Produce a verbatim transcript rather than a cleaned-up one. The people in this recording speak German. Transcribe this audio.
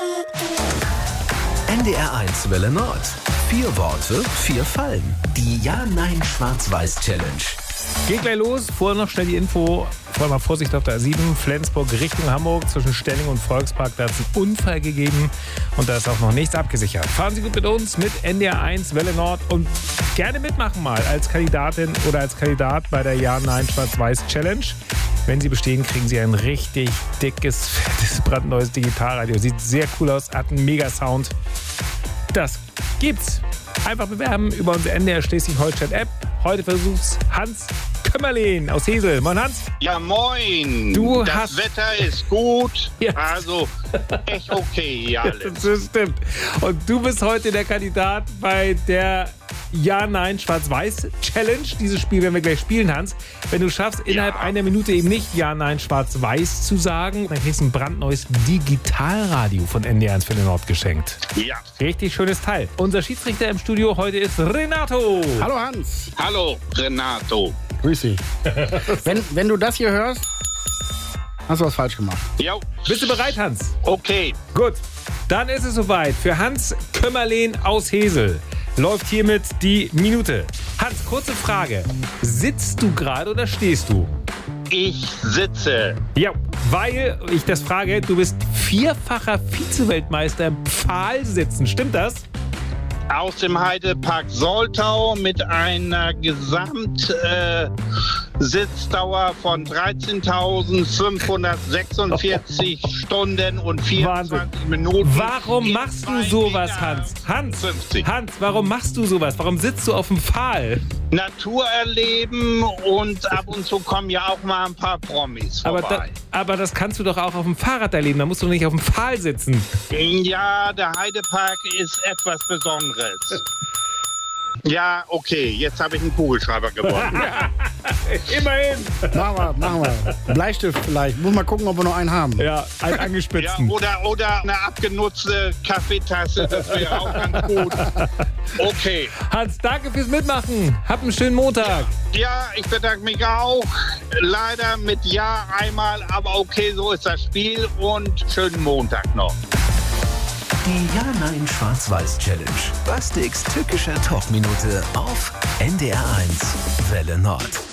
N D R eins Welle Nord. Vier Worte, vier Fallen. Die Ja-Nein-Schwarz-Weiß-Challenge. Geht gleich los. Vorher noch schnell die Info. Vorher mal Vorsicht auf der A sieben. Flensburg Richtung Hamburg zwischen Stelling und Volkspark. Da hat es einen Unfall gegeben und da ist auch noch nichts abgesichert. Fahren Sie gut mit uns, mit N D R eins Welle Nord und gerne mitmachen mal als Kandidatin oder als Kandidat bei der Ja-Nein-Schwarz-Weiß-Challenge. Wenn Sie bestehen, kriegen Sie ein richtig dickes, fettes, brandneues Digitalradio. Sieht sehr cool aus, hat einen Mega-Sound. Das gibt's. Einfach bewerben über unsere N D R Schleswig-Holstein-App. Heute versucht's Hans Kömmerlin aus Hesel. Moin Hans. Ja, moin. Du das hast... Wetter ist gut. Ja. Also echt okay hier alles. Das stimmt. Und du bist heute der Kandidat bei der Ja-Nein-Schwarz-Weiß-Challenge. Dieses Spiel werden wir gleich spielen, Hans. Wenn du schaffst, innerhalb Ja. einer Minute eben nicht Ja-Nein-Schwarz-Weiß zu sagen, dann kriegst du ein brandneues Digitalradio von N D R eins Welle Nord geschenkt. Ja. Richtig schönes Teil. Unser Schiedsrichter im Studio heute ist Renato. Hallo Hans. Hallo, Renato. Grüß dich. wenn, wenn du das hier hörst, hast du was falsch gemacht. Ja, Bist du bereit, Hans? okay. Gut, dann ist es soweit. Für Hans Kömmerlin aus Hesel läuft hiermit die Minute. Hans, kurze Frage. Sitzt du gerade oder stehst du? Ich sitze. Ja, weil ich das frage, du bist vierfacher Vize-Weltmeister im Pfahlsitzen. Stimmt das? Aus dem Heidepark Soltau mit einer Gesamtsitzdauer äh, von dreizehntausendfünfhundertsechsundvierzig Stunden und vierundzwanzig Wahnsinn. Minuten. Warum in machst du zwei sowas, Meter Hans? Hans, fünfzig. Hans, warum machst du sowas? Warum sitzt du auf dem Pfahl? Natur erleben und ab und zu kommen ja auch mal ein paar Promis Aber, da, vorbei. aber das kannst du doch auch auf dem Fahrrad erleben. Da musst du nicht auf dem Pfahl sitzen. Ja, der Heidepark ist etwas Besonderes. Ja, okay, jetzt habe ich einen Kugelschreiber gewonnen. Immerhin. Machen wir, machen wir. Bleistift vielleicht. Muss mal gucken, ob wir noch einen haben. Ja, einen Ja, angespitzten. oder, oder eine abgenutzte Kaffeetasse, das wäre auch ganz gut. Okay. Hans, danke fürs Mitmachen. Hab einen schönen Montag. Ja, ich bedanke mich auch. Leider mit Ja einmal, aber okay, so ist das Spiel und schönen Montag noch. Die Ja-Nein-Schwarz-Weiß-Challenge. Bastiks tückischer Talkminute auf N D R eins Welle Nord.